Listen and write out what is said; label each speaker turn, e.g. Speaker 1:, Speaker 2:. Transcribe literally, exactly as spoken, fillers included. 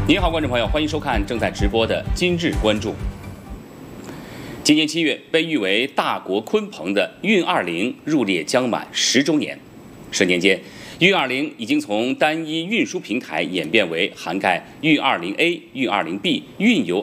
Speaker 1: 您好，观众朋友，欢迎收看正在直播的《今日关注》。今年七月，被誉为大国鲲鹏的运二零入列将满十周年。十年间，运二零已经从单一运输平台演变为涵盖运二零 A、运二零 B、运油